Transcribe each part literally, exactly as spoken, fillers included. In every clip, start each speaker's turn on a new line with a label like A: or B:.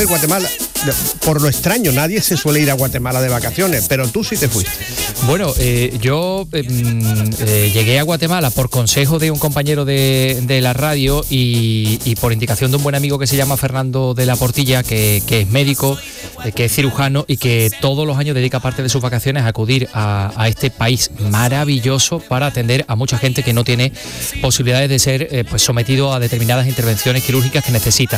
A: Guatemala, por lo extraño, nadie se suele ir a Guatemala de vacaciones, pero tú sí te fuiste.
B: Bueno, eh, yo eh, eh, llegué a Guatemala por consejo de un compañero de, de la radio y, y por indicación de un buen amigo que se llama Fernando de la Portilla, que, que es médico, eh, que es cirujano y que todos los años dedica parte de sus vacaciones a acudir a, a este país maravilloso para atender a mucha gente que no tiene posibilidades de ser eh, pues sometido a determinadas intervenciones quirúrgicas que necesitan.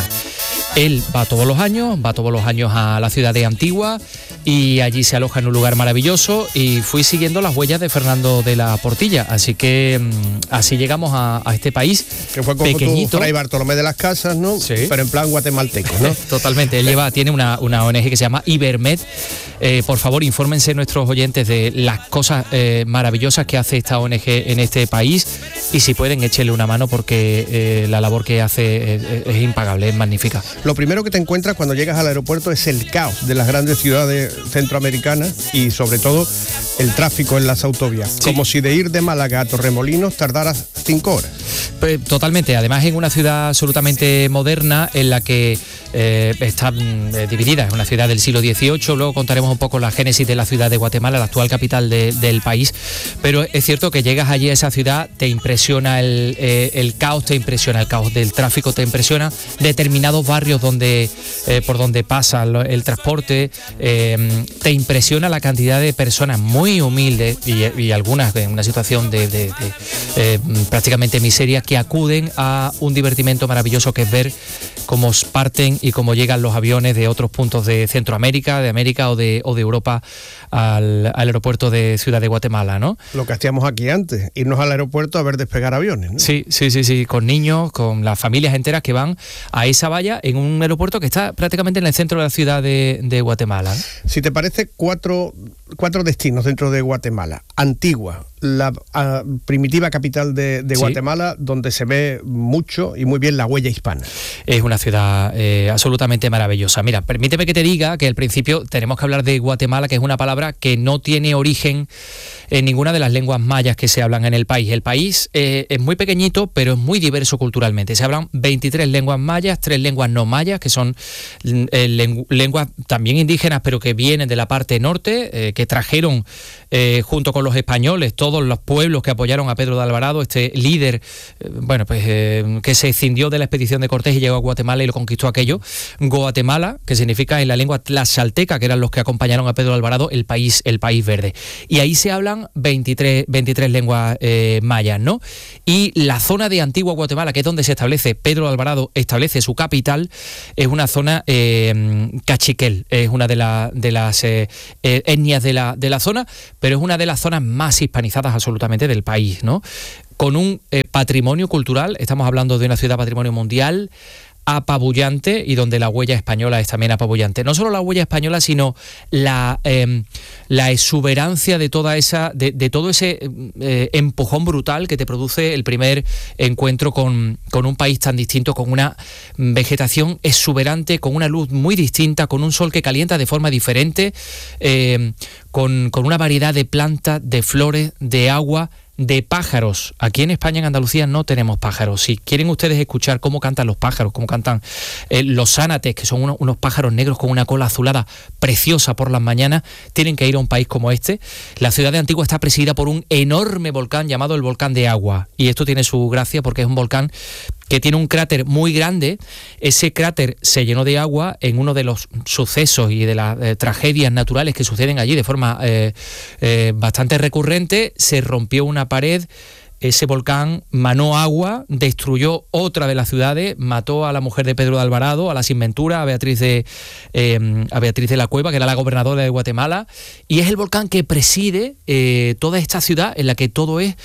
B: Él va todos los años, va todos los años a la ciudad de Antigua y allí se aloja en un lugar maravilloso y fui siguiendo las huellas de Fernando de la Portilla, así que así llegamos a, a este país
A: que fue como pequeñito. Tu Fray Bartolomé de las Casas, ¿no?
B: Sí.
A: Pero en plan guatemalteco, ¿no?
B: Totalmente, él lleva, tiene una, una O N G que se llama Ibermed. Eh, por favor, infórmense nuestros oyentes de las cosas eh, maravillosas que hace esta O N G en este país y si pueden, échenle una mano porque eh, la labor que hace es, es impagable, es magnífica.
A: Lo primero que te encuentras cuando llegas al aeropuerto es el caos de las grandes ciudades centroamericanas y sobre todo el tráfico en las autovías, sí. Como si de ir de Málaga a Torremolinos tardaras cinco horas.
B: Pues, totalmente, además en una ciudad absolutamente moderna en la que eh, está eh, dividida, es una ciudad del siglo dieciocho, luego contaremos un poco la génesis de la ciudad de Guatemala, la actual capital de, del país, pero es cierto que llegas allí a esa ciudad, te impresiona el, eh, el caos, te impresiona el caos del tráfico, te impresiona determinados barrios donde eh, por donde pasa el, el transporte, eh, te impresiona la cantidad de personas muy humildes y, y algunas en una situación de, de, de eh, prácticamente miseria que acuden a un divertimento maravilloso que es ver cómo parten y cómo llegan los aviones de otros puntos de Centroamérica, de América o de, o de Europa al, al aeropuerto de Ciudad de Guatemala, ¿no?
A: Lo que hacíamos aquí antes, irnos al aeropuerto a ver despegar aviones, ¿no?
B: Sí, sí, sí, sí, con niños, con las familias enteras que van a esa valla en un aeropuerto que está prácticamente en el centro de la ciudad de, de Guatemala.
A: Si te parece, cuatro, cuatro destinos dentro de Guatemala. Antigua, la uh, primitiva capital de, de Guatemala, sí, donde se ve mucho y muy bien la huella hispana.
B: Es una ciudad eh, absolutamente maravillosa. Mira, permíteme que te diga que al principio tenemos que hablar de Guatemala, que es una palabra que no tiene origen en ninguna de las lenguas mayas que se hablan en el país. El país eh, es muy pequeñito, pero es muy diverso culturalmente. Se hablan veintitrés lenguas mayas, tres lenguas no mayas, que son eh, lengu lenguas también indígenas, pero que vienen de la parte norte, eh, que trajeron eh, junto con los españoles todos los pueblos que apoyaron a Pedro de Alvarado, este líder, eh, bueno, pues eh, que se escindió de la expedición de Cortés y llegó a Guatemala y lo conquistó aquello. Guatemala, que significa en la lengua tlaxalteca, que eran los que acompañaron a Pedro de Alvarado, el país, el país verde. Y ahí se hablan veintitrés, veintitrés lenguas eh, mayas, ¿no? Y la zona de Antigua Guatemala, que es donde se establece, Pedro de Alvarado establece su capital, es una zona eh, cachiquel, es una de, la, de las eh, eh, etnias de la, de la zona, pero es una de las zonas más hispanizadas absolutamente del país, ¿no? Con un eh, patrimonio cultural, estamos hablando de una ciudad patrimonio mundial, apabullante y donde la huella española es también apabullante. No solo la huella española, sino la, eh, la exuberancia de toda esa, de, de todo ese eh, empujón brutal que te produce el primer encuentro con, con un país tan distinto, con una vegetación exuberante, con una luz muy distinta, con un sol que calienta de forma diferente, eh, con, con una variedad de plantas, de flores, de agua, de pájaros. Aquí en España, en Andalucía, no tenemos pájaros. Si quieren ustedes escuchar cómo cantan los pájaros, cómo cantan eh, los zánates, que son unos, unos pájaros negros con una cola azulada preciosa por las mañanas, tienen que ir a un país como este. La ciudad de Antigua está presidida por un enorme volcán llamado el volcán de Agua, y esto tiene su gracia porque es un volcán que tiene un cráter muy grande. Ese cráter se llenó de agua en uno de los sucesos y de las eh, tragedias naturales que suceden allí de forma eh, eh, bastante recurrente. Se rompió una pared, ese volcán manó agua, destruyó otra de las ciudades, mató a la mujer de Pedro de Alvarado, a la Sinventura, a Beatriz de, eh, a Beatriz de la Cueva, que era la gobernadora de Guatemala, y es el volcán que preside eh, toda esta ciudad en la que todo es,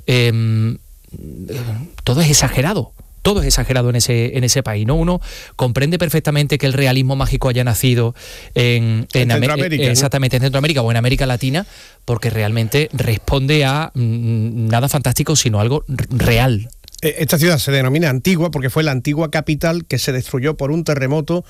B: eh, todo es exagerado. Todo es exagerado en ese, en ese país, ¿no? Uno comprende perfectamente que el realismo mágico haya nacido en, en,
A: en Centroamérica,
B: eh, exactamente,
A: ¿no?
B: en Centroamérica o en América Latina, porque realmente responde a mm, nada fantástico, sino algo real.
A: Esta ciudad se denomina Antigua porque fue la antigua capital que se destruyó por un terremoto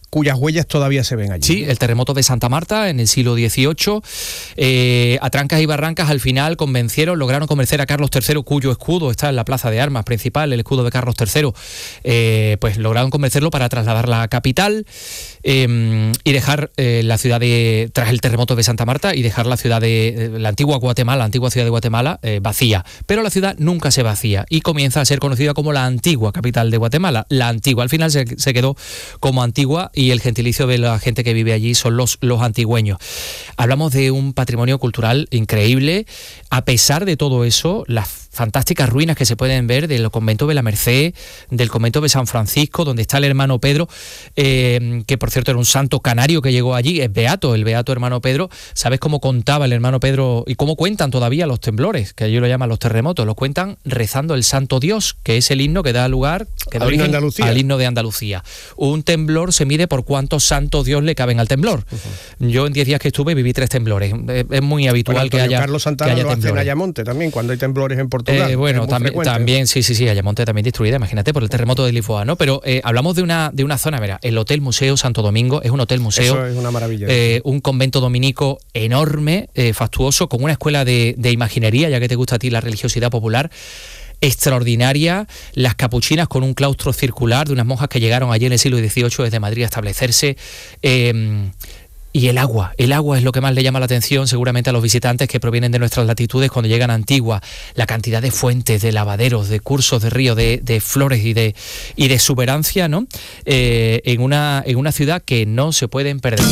A: cuyas huellas todavía se ven allí.
B: Sí, el terremoto de Santa Marta en el siglo dieciocho, eh, a trancas y barrancas al final convencieron, lograron convencer a Carlos tercero, cuyo escudo está en la plaza de armas principal, el escudo de Carlos tercero, eh, pues lograron convencerlo para trasladar la capital eh, y dejar eh, la ciudad de, tras el terremoto de Santa Marta, y dejar la ciudad de, la antigua Guatemala, la antigua ciudad de Guatemala, eh, vacía. Pero la ciudad nunca se vacía y comienza a ser conocida como la antigua capital de Guatemala. La antigua, al final se, se quedó como antigua, y el gentilicio de la gente que vive allí son los, los antigüeños. Hablamos de un patrimonio cultural increíble. A pesar de todo eso, las fantásticas ruinas que se pueden ver del convento de la Merced, del convento de San Francisco, donde está el hermano Pedro, eh, que por cierto era un santo canario que llegó allí, es beato, el beato hermano Pedro. ¿Sabes cómo contaba el hermano Pedro y cómo cuentan todavía los temblores, que ellos lo llaman los terremotos? Los cuentan rezando el Santo Dios, que es el himno que da lugar, que da origen al himno de Andalucía. Un temblor se mide por cuántos santos Dios le caben al temblor. Uh-huh. Yo en diez días que estuve viví tres temblores. Es, es muy habitual bueno, que haya
A: Carlos Santana
B: que haya
A: lo hace en Ayamonte también, cuando hay temblores en Portugal.
B: Eh, bueno, también, también, sí, sí, sí, Ayamonte también destruida, imagínate, por el terremoto de Lisboa, ¿no? Pero eh, hablamos de una, de una zona, mira, el Hotel Museo Santo Domingo, es un hotel museo.
A: Eso es una maravilla.
B: Eh, un convento dominico enorme, eh, fastuoso, con una escuela de, de imaginería, ya que te gusta a ti la religiosidad popular, extraordinaria, las capuchinas con un claustro circular de unas monjas que llegaron allí en el siglo dieciocho desde Madrid a establecerse. Eh, Y el agua, el agua es lo que más le llama la atención seguramente a los visitantes que provienen de nuestras latitudes cuando llegan a Antigua. La cantidad de fuentes, de lavaderos, de cursos de río, de, de flores y de, y de exuberancia, ¿no? Eh, en, una, en una ciudad que no se pueden perder.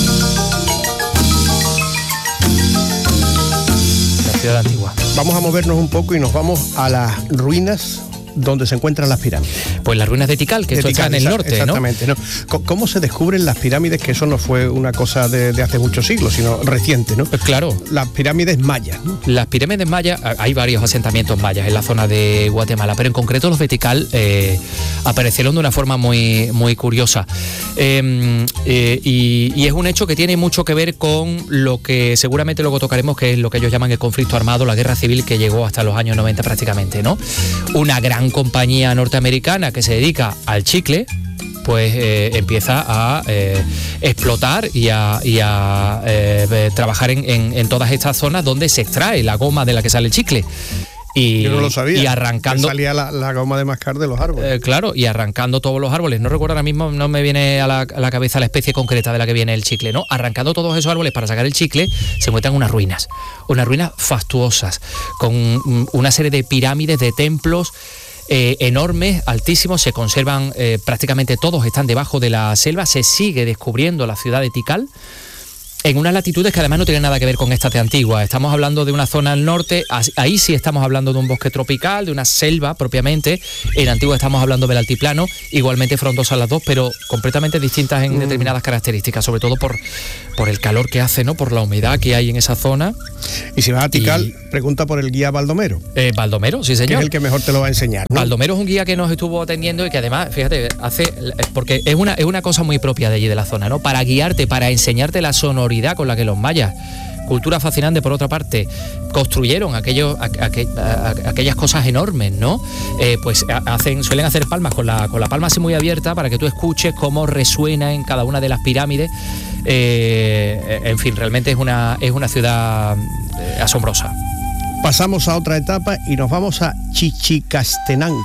B: La ciudad de Antigua.
A: Vamos a movernos un poco y nos vamos a las ruinas donde se encuentran las pirámides.
B: Pues las ruinas de Tikal, que
A: de
B: esto
A: Tikal,
B: está en el norte,
A: exactamente,
B: ¿no?
A: ¿no? ¿Cómo se descubren las pirámides? Que eso no fue una cosa de, de hace muchos siglos, sino reciente, ¿no?
B: Pues claro.
A: Las pirámides mayas, ¿no?
B: Las pirámides mayas, hay varios asentamientos mayas en la zona de Guatemala, pero en concreto los de Tikal eh, aparecieron de una forma muy, muy curiosa. Eh, eh, y, y es un hecho que tiene mucho que ver con lo que seguramente luego tocaremos, que es lo que ellos llaman el conflicto armado, la guerra civil, que llegó hasta los años noventa prácticamente, ¿no? Una gran compañía norteamericana que se dedica al chicle, pues eh, empieza a eh, explotar y a, y a eh, trabajar en, en, en todas estas zonas donde se extrae la goma de la que sale el chicle. Y,
A: Yo no lo sabía.
B: Y arrancando.
A: Que salía la, la goma de mascar de los árboles.
B: Eh, claro, y arrancando todos los árboles. No recuerdo ahora mismo, no me viene a la, a la cabeza la especie concreta de la que viene el chicle, ¿no? Arrancando todos esos árboles para sacar el chicle, se encuentran unas ruinas. Unas ruinas fastuosas, con una serie de pirámides, de templos. Eh, enormes, altísimos, se conservan eh, prácticamente todos, están debajo de la selva. Se sigue descubriendo la ciudad de Tikal en unas latitudes que además no tienen nada que ver con estas de Antigua. Estamos hablando de una zona al norte, ahí sí estamos hablando de un bosque tropical, de una selva propiamente. En Antigua estamos hablando del altiplano, igualmente frondosas las dos, pero completamente distintas en mm. determinadas características, sobre todo por, por el calor que hace, ¿no? Por la humedad que hay en esa zona.
A: Y si vas a Tikal, y... pregunta por el guía Baldomero.
B: Eh, Baldomero, sí señor.
A: Que es el que mejor te lo va a enseñar, ¿no?
B: Baldomero es un guía que nos estuvo atendiendo y que además, fíjate, hace, porque es una, es una cosa muy propia de allí de la zona, ¿no? Para guiarte, para enseñarte la sonoridad con la que los mayas, cultura fascinante por otra parte, construyeron aquellos, a, a, a, a, aquellas cosas enormes, ¿no? Eh, pues hacen, suelen hacer palmas con la, con la palma así muy abierta para que tú escuches cómo resuena en cada una de las pirámides. Eh, en fin, realmente es una, es una ciudad eh, asombrosa.
A: Pasamos a otra etapa y nos vamos a Chichicastenango.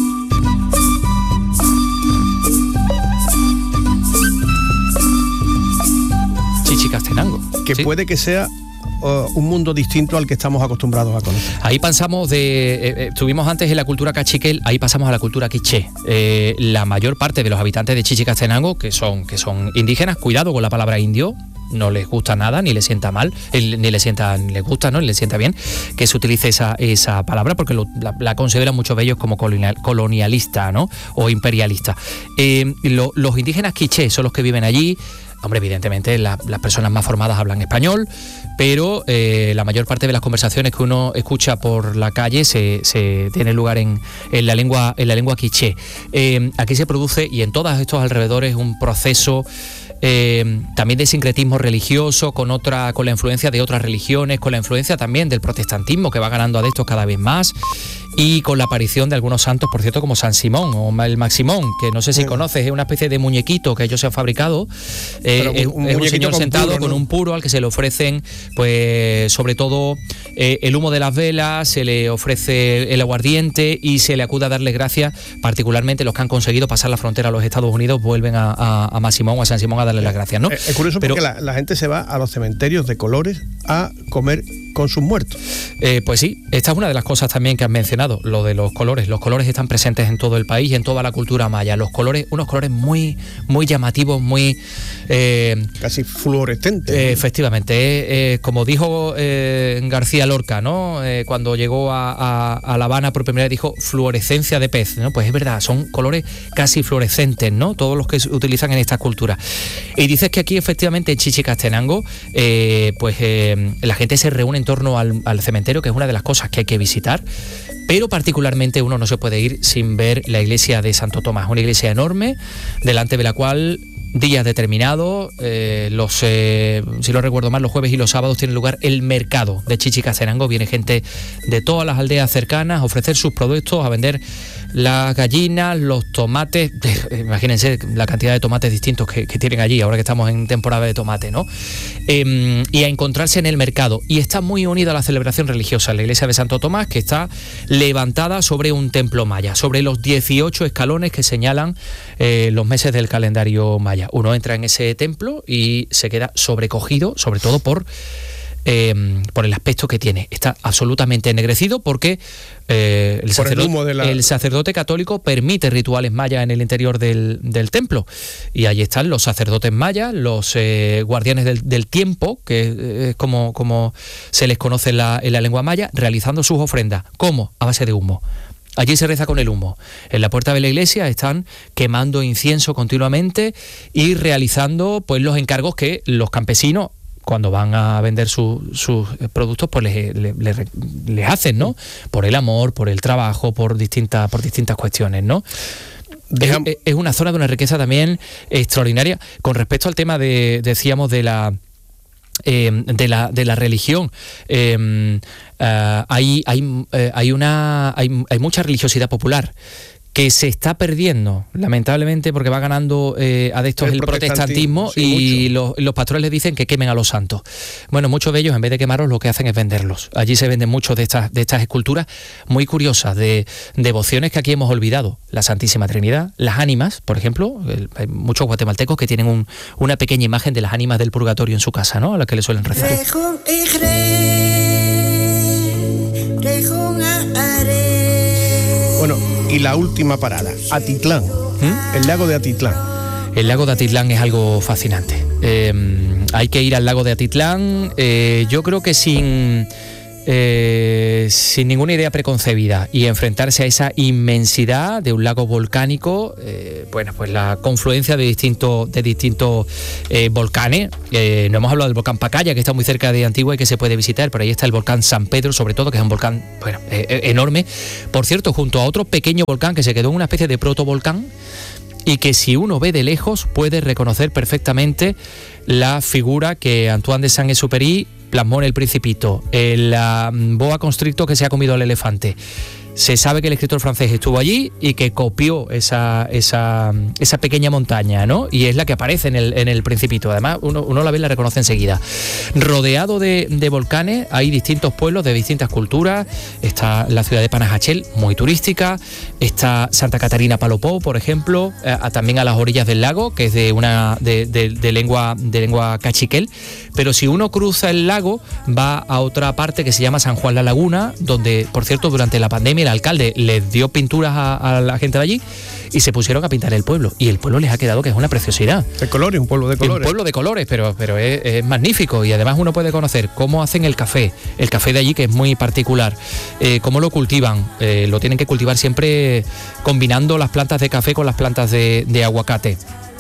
B: Chichicastenango.
A: Que ¿sí? Puede que sea uh, un mundo distinto al que estamos acostumbrados a conocer. Ahí
B: pasamos de... Eh, estuvimos antes en la cultura cachiquel, ahí pasamos a la cultura quiché. Eh, la mayor parte de los habitantes de Chichicastenango, que son, que son indígenas, cuidado con la palabra indio, no les gusta nada, ni les sienta mal, ni les sienta, ni les gusta, ¿no? Ni les sienta bien que se utilice esa, esa palabra, porque lo, la, la consideran muchos de ellos como colonial, colonialista, ¿no? O imperialista. Eh, lo, los indígenas quiché son los que viven allí. Hombre, evidentemente la, las personas más formadas hablan español, pero eh, la mayor parte de las conversaciones que uno escucha por la calle se, se tiene lugar en, en la lengua en la lengua quiché. Eh, aquí se produce, y en todos estos alrededores, un proceso eh, también de sincretismo religioso con otra, con la influencia de otras religiones, con la influencia también del protestantismo, que va ganando adeptos cada vez más. y con la aparición de algunos santos, por cierto, como San Simón o el Maximón, que no sé si conoces, es una especie de muñequito que ellos se han fabricado. Eh, es, un, es un señor con sentado puro, ¿no? con un puro al que se le ofrecen, pues, sobre todo eh, el humo de las velas, se le ofrece el aguardiente y se le acude a darle gracias, particularmente los que han conseguido pasar la frontera a los Estados Unidos, vuelven a, a, a Maximón o a San Simón a darle las gracias, ¿no?
A: Es curioso Pero, porque la, la gente se va a los cementerios de colores a comer con sus muertos.
B: Eh, pues sí, esta es una de las cosas también que has mencionado, lo de los colores. Los colores están presentes en todo el país y en toda la cultura maya. Los colores, unos colores muy, muy llamativos, muy...
A: Eh, casi fluorescentes.
B: Eh, efectivamente, eh, eh, como dijo eh, García Lorca, ¿no? Eh, cuando llegó a, a, a La Habana por primera vez dijo fluorescencia de pez, ¿no? Pues es verdad, son colores casi fluorescentes, ¿no? Todos los que se utilizan en esta cultura. Y dices que aquí efectivamente en Chichicastenango, eh, pues eh, la gente se reúne en torno al, al cementerio, que es una de las cosas que hay que visitar, pero particularmente uno no se puede ir sin ver la iglesia de Santo Tomás, una iglesia enorme, delante de la cual días determinados, eh, los eh, si no recuerdo mal, los jueves y los sábados tiene lugar el mercado de Chichicastenango. Viene gente de todas las aldeas cercanas a ofrecer sus productos, a vender las gallinas, los tomates, imagínense la cantidad de tomates distintos que, que tienen allí, ahora que estamos en temporada de tomate, ¿no? Eh, y a encontrarse en el mercado. Y está muy unida a la celebración religiosa, la iglesia de Santo Tomás, que está levantada sobre un templo maya, sobre los dieciocho escalones que señalan eh, los meses del calendario maya. Uno entra en ese templo y se queda sobrecogido, sobre todo por... Eh, por el aspecto que tiene. Está absolutamente ennegrecido porque eh, el, sacerdote, el, la... el sacerdote católico permite rituales mayas en el interior del, del templo, y allí están los sacerdotes mayas, los eh, guardianes del, del tiempo, que es como, como se les conoce en la, en la lengua maya, realizando sus ofrendas. ¿Cómo? A base de humo. Allí se reza con el humo. En la puerta de la iglesia están quemando incienso continuamente y realizando, pues, los encargos que los campesinos, cuando van a vender su, sus productos, pues les, les, les, les hacen, ¿no? Por el amor, por el trabajo, por distintas, por distintas cuestiones, ¿no? Es, es una zona de una riqueza también extraordinaria. Con respecto al tema de, decíamos, de la eh, de la de la religión, eh, uh, hay hay uh, hay una hay, hay mucha religiosidad popular que se está perdiendo, lamentablemente, porque va ganando eh, adeptos el, el protestantismo, sí, y los, los pastores les dicen que quemen a los santos. Bueno, muchos de ellos, en vez de quemarlos, lo que hacen es venderlos. Allí se venden muchos de estas, de estas esculturas muy curiosas, de devociones que aquí hemos olvidado. La Santísima Trinidad, las ánimas, por ejemplo. El, hay muchos guatemaltecos que tienen un, una pequeña imagen de las ánimas del purgatorio en su casa, ¿no? A las que le suelen rezar.
A: Bueno, y la última parada, Atitlán, ¿Mm? el lago de Atitlán.
B: El lago de Atitlán es algo fascinante. Eh, hay que ir al lago de Atitlán, eh, yo creo que sin, eh, sin ninguna idea preconcebida, y enfrentarse a esa inmensidad de un lago volcánico, eh, bueno, pues la confluencia de distintos, de distintos eh, volcanes. Eh, no hemos hablado del volcán Pacaya, que está muy cerca de Antigua y que se puede visitar, pero ahí está el volcán San Pedro, sobre todo, que es un volcán, bueno, eh, enorme. Por cierto, junto a otro pequeño volcán que se quedó en una especie de protovolcán, y que si uno ve de lejos puede reconocer perfectamente la figura que Antoine de Saint-Exupéry plasmó en El Principito, el uh, boa constrictor que se ha comido al elefante. Se sabe que el escritor francés estuvo allí y que copió esa, esa, esa pequeña montaña, ¿no? Y es la que aparece en el, en el Principito. Además, uno, uno la ve y la reconoce enseguida. Rodeado de, de volcanes, hay distintos pueblos de distintas culturas. Está la ciudad de Panajachel, muy turística. Está Santa Catarina Palopó, por ejemplo, eh, también a las orillas del lago, que es de una de, de, de lengua de lengua cachiquel. Pero si uno cruza el lago, va a otra parte que se llama San Juan la Laguna, donde, por cierto, durante la pandemia el alcalde les dio pinturas a, a la gente de allí y se pusieron a pintar el pueblo, y el pueblo les ha quedado que es una preciosidad.
A: De colores, un pueblo de colores.
B: Un pueblo de colores, pero, pero es, es magnífico, y además uno puede conocer cómo hacen el café, el café de allí, que es muy particular, eh, cómo lo cultivan, eh, lo tienen que cultivar siempre combinando las plantas de café con las plantas de, de aguacate.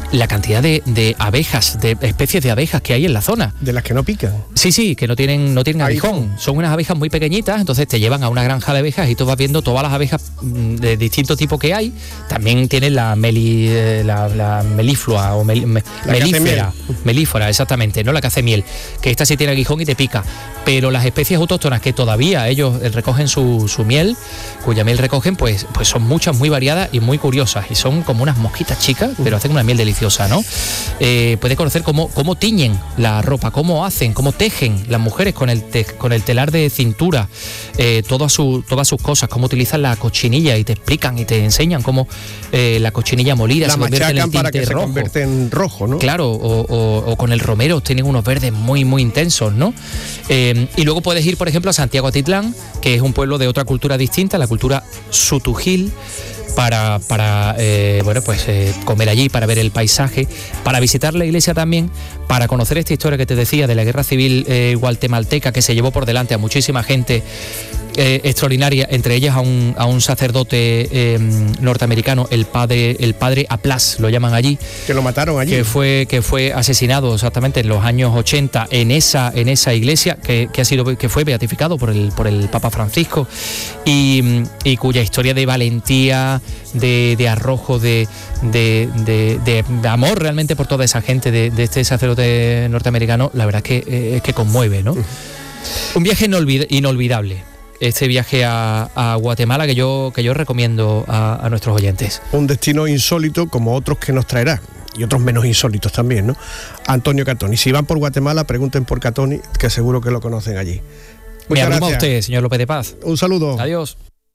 B: la cantidad de, de abejas, de especies de abejas que hay en la zona.
A: De las que no pican.
B: Sí, sí, que no tienen, no tienen aguijón. Son unas abejas muy pequeñitas, entonces te llevan a una granja de abejas y tú vas viendo todas las abejas de distinto tipo que hay. También tienen la, meli, la, la meliflua o mel, me, melífera, melífera, exactamente, ¿no? La que hace miel, que esta sí tiene aguijón y te pica. Pero las especies autóctonas que todavía ellos recogen su, su miel, cuya miel recogen, pues, pues son muchas, muy variadas y muy curiosas. Y son como unas mosquitas chicas, pero hacen una miel deliciosa, ¿no? Eh, puedes conocer cómo, cómo tiñen la ropa, cómo hacen, cómo tejen las mujeres con el, te, con el telar de cintura, eh, todas, su, todas sus cosas, cómo utilizan la cochinilla y te explican y te enseñan cómo eh, la cochinilla molida
A: la
B: se convierte en el tinte
A: para que
B: rojo.
A: Se convierte en rojo, ¿no?
B: Claro, o, o, o con el romero tienen unos verdes muy, muy intensos, ¿no? Eh, y luego puedes ir, por ejemplo, a Santiago Atitlán, que es un pueblo de otra cultura distinta, la cultura sutujil, para, para eh, bueno, pues eh, comer allí, para ver el paisaje, para visitar la iglesia también, para conocer esta historia que te decía de la guerra civil eh, guatemalteca, que se llevó por delante a muchísima gente eh, extraordinaria, entre ellas a un, a un sacerdote eh, norteamericano, el padre, el padre Aplas, lo llaman allí.
A: Que lo mataron allí.
B: Que fue, que fue asesinado exactamente en los años ochenta en esa, en esa iglesia, que, que, ha sido, que fue beatificado por el, por el Papa Francisco, y, y cuya historia de valentía, de, de arrojo, de, de, de, de, de amor realmente por toda esa gente, de, de este sacerdote norteamericano, la verdad es que, es que conmueve, ¿no? Un viaje inolvid- inolvidable. Este viaje a, a Guatemala que yo, que yo recomiendo a, a nuestros oyentes.
A: Un destino insólito como otros que nos traerá, y otros menos insólitos también, ¿no? Antonio Catoni. Si van por Guatemala, pregunten por Catoni, que seguro que lo conocen allí.
B: Me abruma usted, señor López de Paz.
A: Un saludo.
B: Adiós.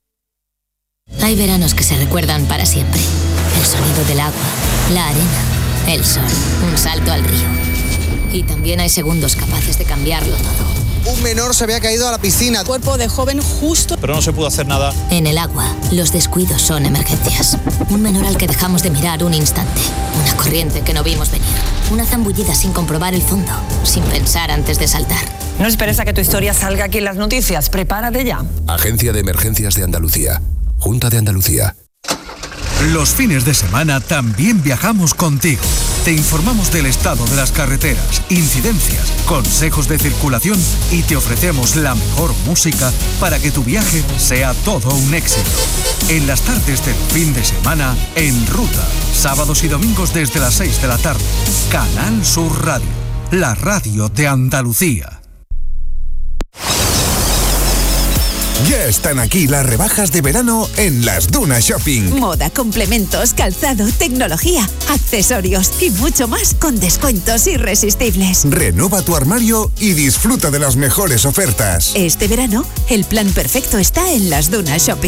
C: Hay veranos que se recuerdan para siempre. El sonido del agua, la arena, el sol, un salto al río. Y también hay segundos capaces de cambiarlo todo.
D: Un menor se había caído a la piscina.
E: Cuerpo de joven justo.
F: Pero no se pudo hacer nada.
C: En el agua, los descuidos son emergencias. Un menor al que dejamos de mirar un instante. Una corriente que no vimos venir. Una zambullida sin comprobar el fondo. Sin pensar antes de saltar.
E: No esperes a que tu historia salga aquí en las noticias. Prepárate ya.
G: Agencia de Emergencias de Andalucía. Junta de Andalucía.
H: Los fines de semana también viajamos contigo. Te informamos del estado de las carreteras, incidencias, consejos de circulación y te ofrecemos la mejor música para que tu viaje sea todo un éxito. En las tardes del fin de semana, En Ruta, sábados y domingos desde las seis de la tarde. Canal Sur Radio, la radio de Andalucía.
I: Ya están aquí las rebajas de verano en Las Dunas Shopping.
J: Moda, complementos, calzado, tecnología, accesorios y mucho más con descuentos irresistibles.
I: Renueva tu armario y disfruta de las mejores ofertas.
J: Este verano, el plan perfecto está en Las Dunas Shopping.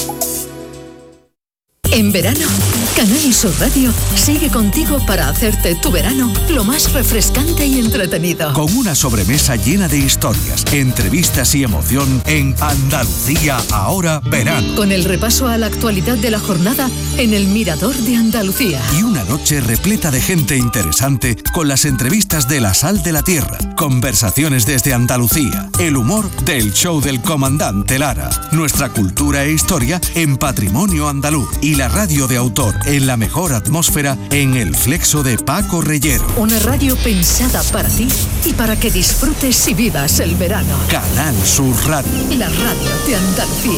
K: En verano, Canal Sur Radio sigue contigo para hacerte tu verano lo más refrescante y entretenido.
H: Con una sobremesa llena de historias, entrevistas y emoción en Andalucía Ahora Verano.
K: Con el repaso a la actualidad de la jornada en el Mirador de Andalucía.
H: Y una noche repleta de gente interesante con las entrevistas de La Sal de la Tierra, conversaciones desde Andalucía, el humor del show del comandante Lara, nuestra cultura e historia en Patrimonio Andaluz y la radio de autor en la mejor atmósfera en el Flexo de Paco Reyero.
K: Una radio pensada para ti y para que disfrutes y vivas el verano.
H: Canal Sur Radio.
K: La radio de Andalucía.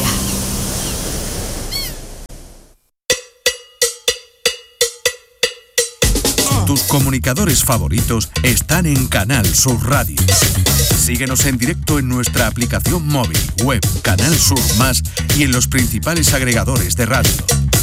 H: Tus comunicadores favoritos están en Canal Sur Radio. Síguenos en directo en nuestra aplicación móvil, web, Canal Sur Más y en los principales agregadores de radio.